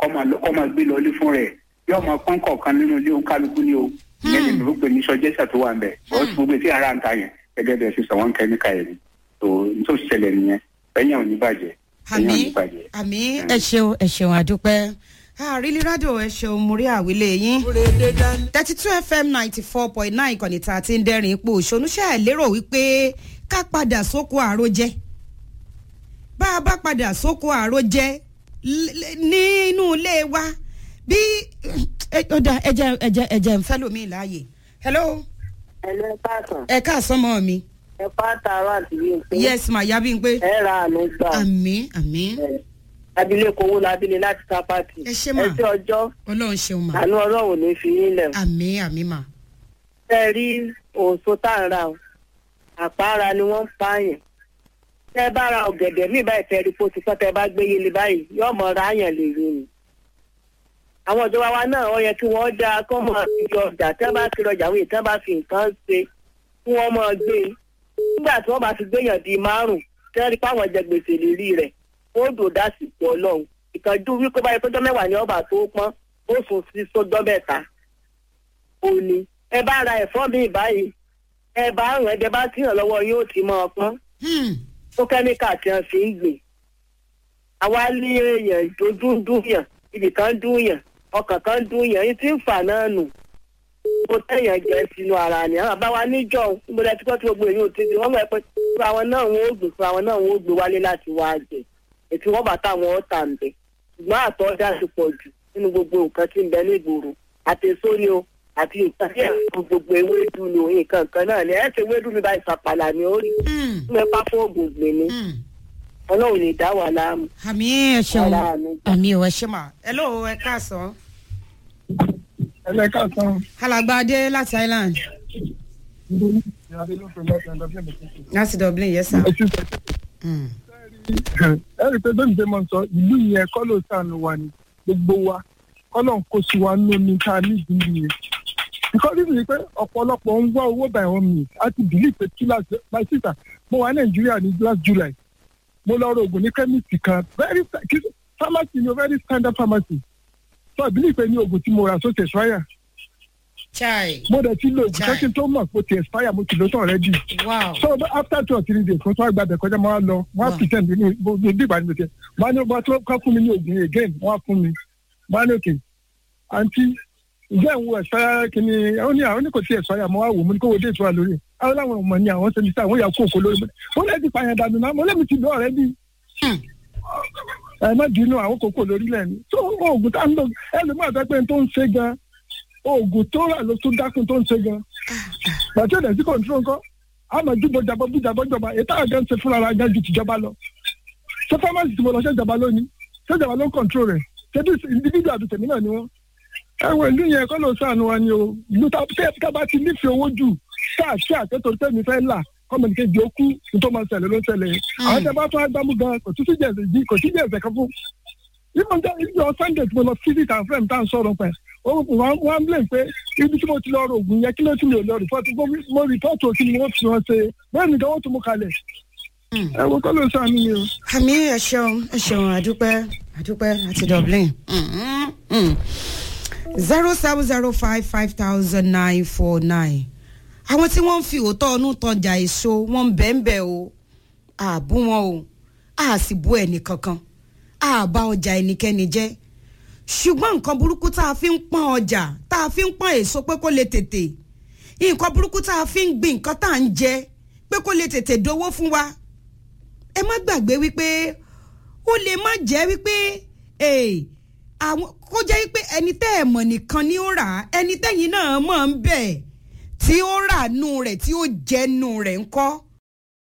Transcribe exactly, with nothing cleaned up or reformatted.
kọ́ máa lọ kọ́ máa gbé lọ ilé fún rẹ̀ yóò máa pọ́n kọ̀ọ̀kan nínú ilé oníkálukú ní o ìyẹn lè dúró pé ní sọjẹ́sà tó wà ń bẹ̀ ọ́ tí gbogbo tí ara ń ta yẹn gẹ́gẹ́ bẹ́ẹ̀ sì sọ wọ́n kẹ́míkà yẹn tó tó ṣẹlẹ̀ nìyẹn ẹ̀yìn ò ní bàjẹ́ ẹ̀yìn ò ní bàjẹ́. àmì ẹ ṣeun ẹ ṣeun àdúpẹ́ àrílí rádìò ẹ ṣeun mórí àwílé yín thirty two fm ninety four point nine ìkànnì tá a ti ń dẹ́rìn ipò òṣonúṣẹ́ lérò wípé ká padà sóko àròjẹ bá a bá padà sóko àròjẹ nínú ilé wa bí ọ̀dà ẹ̀jẹ̀ ẹ̀jẹ̀ ẹ̀jẹ̀ ń fẹ́ lómi láàyè. hello. hello ẹ káàsán. ẹ káàsán mọ́ mi. ẹ pàtàkì àti yín pé. yes ma ya bí n pé. ẹ ra àánú gbà. àmín àmín. abilékọ owó labílẹ̀ láti sápàtì. ẹ ṣe mà. ẹ ṣe ọjọ́. ọlọ́run ṣeun mà. àánú ọlọ́run ní fi yín lẹ̀. àmín àmín mà. ẹ rí òǹso tá à ń ra o àpárá ni wọ́n ń pààyàn. tẹ bá ra ọ̀gẹ̀dẹ̀ mí báyìí tẹ rí pósí tán tẹ bá gbé yẹlẹ báyìí yóò mọ ra àyàn lè rí ni. àwọn ìjọba wa náà ó yẹ kí wọ́n dá kọ́ mọ́ ibi ọjà tẹ́ bá kiri ọjà wíì tẹ́ bá fi nǹkan ṣe kí wọ́n mọ́ gbé nígbà tí wọ́n bá fi gbéyàn di márùn-ún tẹ́ rí páwọn jẹ gbèsè lérí rẹ̀ ó dò dá sí pọ̀ ọlọ́run ìkànjú wípé báyìí tọ́jọ́ mẹ́wàá ní ọba tó pọ́n ó sùn sí sọ́jọ́ mẹ́ta òní ẹ bá ra ẹ̀fọ́ mi báyìí ẹ bá rùn ẹ̀jẹ̀ bá tìyàn lọ́wọ́ yóò ti mọ́ ọ pọ́n ó kẹ́míkà tí wọ́n fi ń gbìn àwa lé èèyàn tó dún dún yàn ibì kan dún yàn ọkàn kan dún yàn yìí tí ń fà náà nù ó tẹ̀yàn jẹ́ sínú ara ni àwọn àbáwá níjọ́ níbo lẹ́tí kọ́ tí gbogbo èyí ò ti di wọ́n mọ̀ ẹ́ pé fún àwọn náà wọ́n ó gbé fún àwọn náà wọ́n ó gbé wálé láti wá jẹ ètí wọ́n bá táwọn ọ̀tà ń bẹ̀ ṣùgbọ́n àtọ́ dá sí pọ̀ jù nínú gbogbo nǹkan tí ń bẹ ní ìgboro àti èso ni o àti nǹkan tí ẹ̀ gbogbo ewédú ni nǹkan kan náà ni ẹ̀ ṣe ewédú mi bá ìsàpàlà ni ó rí mẹ́pà fún ògùn gbè ni ọlọ́run lè dá wà láàmú. àmì ẹ ṣeun àmì ò ẹ ṣe mà ẹ lóò ẹ káàsán. ẹ lẹ káàsán. alàgbàdé láti island. láti dublin yes sir. ẹ rí i pé bẹ́ẹ̀ ni mo sọ ìlú yẹn kọ́ ló sànù wa ni gbogbo wa kọ́ ló ń kó sí wa nínú ní ká ní ìdílé yẹn. nítorí mi pé ọ̀pọ̀lọpọ̀ ń wá owó by one minute àti bìlí pé kí láti my sister mo wà nàìjíríà ní last july mo lọ rọ oògùn ní chemist kan very pharmacy ni o very standard pharmacy so I believe pé ní oògùn tí mo rà so ti expire. chai mo dẹ̀ ti lo oògùn tó kí n tó mọ̀ pé ti expire mo ti lo tán already. wow so after two or three days mo tún wá gbàgbẹ́ kọjá mo wá lọ wọ́n á pretend ní bí ìgbà níbi tẹ wọ́n á ní wọ́n á kọ́ fún mi ní oògùn again wọ́n á fún mi wọ́n á ní òkè àǹtí ǹjẹ́ ìwọ expire kìíní ó ní àwọn oníkò tí expire mo wá wò mo ní kó wo déètì wà lórí àwọn làwọn ọmọ ní àwọn ṣe ní sáà wọ́n yà kó òkò lórí mo lè ti pààyàn dànù náà mo lè mi ti lọ ọ̀rẹ́ bí ẹ má dínú àwọn kòkó lórí lẹ́nu tó oògùn tá ń lò ẹlòmíràn àti pé tó ń ṣe gan oògùn tó rà ló tún dákun tó ń ṣe gan bàtí ọ̀dẹ̀ sí kòńtró ńkọ́ àmọ́ jùbọ jàbọ bújàbọ jọba ètò àjọ ń ṣe fúnra ara gan ju tìjọba lọ ṣé fámásì tí mo lọ ṣe ìjọba lónìí ṣé ìjọba ló ń kọ̀ǹtró rẹ̀ ṣé bí individual àti tèmi náà ni wọ́n ẹ̀wọ̀n ìlú yẹn kọ́ ló sànù wa ni o ìlú tá bá ti nífẹ̀ẹ́ owó jù káàkiri àtẹ́tọ̀ tẹ́mi fẹ́ là kọ́mọ̀nì kejì ó kú nítorí máa ń ṣẹlẹ̀ ló ń ṣẹlẹ̀ àwọn tẹ́ bá tún agbámú gan kò tún sí jẹ̀sẹ̀ yìí kò sí jẹ̀sẹ̀ kan fún. ìmọ̀ jẹ́ ìjọ sunday tí mo lọ sí ìtàn fẹ́m tá à ń sọ̀rọ̀ pẹ̀ wọ́n ń blame pé ibi tí mo ti lọ rògùn yẹn kí ló tún lè lọ rìpọ́tù mo rìpọ́tù òkè ni wọ́n fi wọn ṣe bẹ́ẹ̀ ni ìdánwò tó mú kalẹ̀. ẹ wo kọ́ ló sọ àmì yẹn o. àmì ẹ ṣeun ẹ ṣeun àdúpẹ́ àdúpẹ́ àti dublin zero seven zero five five thousand nine four nine àwọn tí wọ́n ń fi òótọ́ ọdún tọjà èso wọ́n ń bẹ́ẹ̀ bẹ́ẹ̀ o àbú wọn o a sì bú ẹnì kankan a bá ọjà ẹnikẹ́ni jẹ́ ṣùgbọ́n nǹkan burúkú tá a fi ń pọ́n ọjà tá a fi ń pọ́n èso pé kó lè tètè nǹkan burúkú tá a fi ń gbin nǹkan tá à ń jẹ pé kó lè tètè dowó fún wa ẹ má gbàgbé wípé ó lè má jẹ́ wípé àwọn kó jẹ́ wípé ẹni tẹ́ ẹ̀ mọ̀ nìkan ni ó rà á ẹni tẹ́yìn náà mọ̀ ń bẹ̀ tí ó rà nù rẹ̀ tí ó jẹ́ nù rẹ̀ ńkọ́